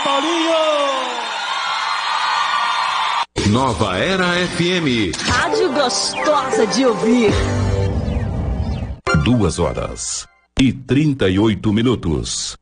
Paulinho! Nova Era FM. Rádio gostosa de ouvir. 2 horas e 38 minutos.